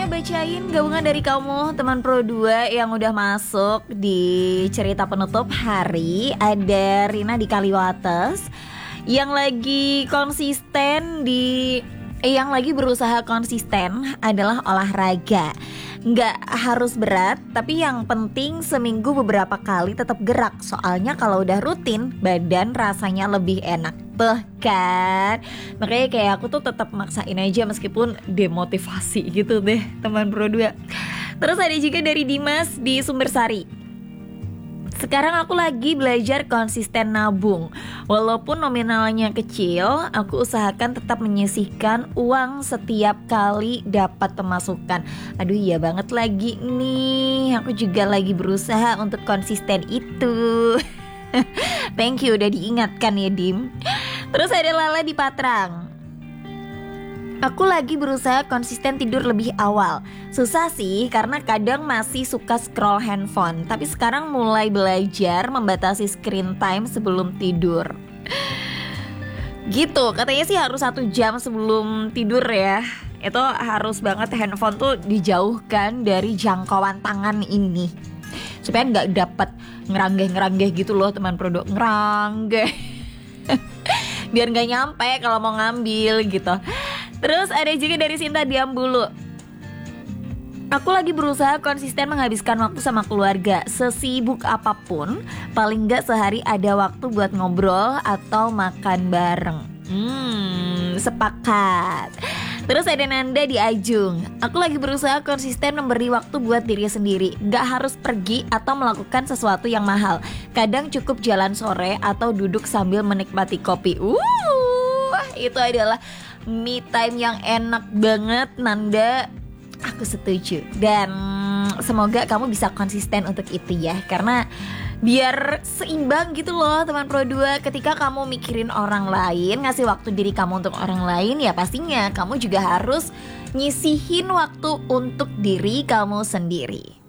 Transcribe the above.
bacain gabungan dari kamu teman Pro 2 yang udah masuk di cerita penutup hari. Ada Rina di Kaliwates yang lagi yang lagi berusaha konsisten adalah olahraga. Nggak harus berat, tapi yang penting seminggu beberapa kali tetap gerak. Soalnya kalau udah rutin, badan rasanya lebih enak. Tuh kan, makanya kayak aku tuh tetap maksain aja meskipun demotivasi gitu deh teman Pro 2. Terus ada juga dari Dimas di Sumbersari. Sekarang aku lagi belajar konsisten nabung. Walaupun nominalnya kecil, aku usahakan tetap menyisihkan uang setiap kali dapat pemasukan. Aduh iya banget lagi nih, aku juga lagi berusaha untuk konsisten itu. Thank you udah diingatkan ya Dim. Terus ada Lala di Patrang. Aku lagi berusaha konsisten tidur lebih awal. Susah sih karena kadang masih suka scroll handphone. Tapi sekarang mulai belajar membatasi screen time sebelum tidur. Gitu, katanya sih harus 1 jam sebelum tidur ya. Itu harus banget handphone tuh dijauhkan dari jangkauan tangan ini, supaya gak dapet ngeranggeh-ngeranggeh gitu loh teman produk. Ngeranggeh biar gak nyampe kalau mau ngambil gitu. Terus ada juga dari Sinta Diambulu. Aku lagi berusaha konsisten menghabiskan waktu sama keluarga. Sesibuk apapun, paling gak sehari ada waktu buat ngobrol atau makan bareng. Sepakat. Terus ada Nanda di Ajung. Aku lagi berusaha konsisten memberi waktu buat diri sendiri. Gak harus pergi atau melakukan sesuatu yang mahal. Kadang cukup jalan sore atau duduk sambil menikmati kopi. Itu adalah me time yang enak banget Nanda. Aku setuju. Dan semoga kamu bisa konsisten untuk itu ya. Karena biar seimbang gitu loh teman Pro 2. Ketika kamu mikirin orang lain, ngasih waktu diri kamu untuk orang lain, ya pastinya kamu juga harus nyisihin waktu untuk diri kamu sendiri.